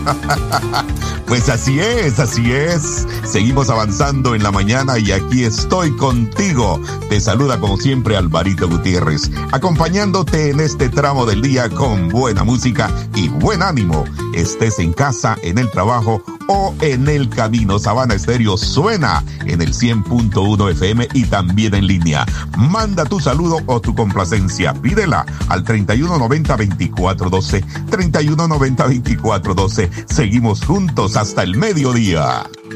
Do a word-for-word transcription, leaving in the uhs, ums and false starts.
Pues así es, así es. Seguimos avanzando en la mañana y aquí estoy contigo. Te saluda como siempre Alvarito Gutiérrez, acompañándote en este tramo del día con buena música y buen ánimo. Estés en casa, en el trabajo o en el camino. Sabana Estéreo suena en el cien punto uno F M y también en línea. Manda tu saludo o tu complacencia. Pídela al treinta y uno noventa veinticuatro doce. treinta y uno noventa veinticuatro doce. Seguimos juntos hasta el mediodía.